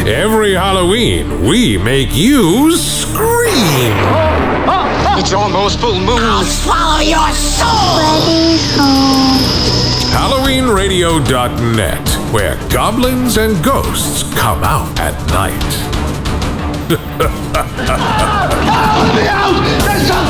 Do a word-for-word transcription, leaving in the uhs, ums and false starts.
Every Halloween, we make you scream. It's almost full moon. I'll swallow your soul. Ready home. Halloween Radio dot net, where goblins and ghosts come out at night. Help me out! There's something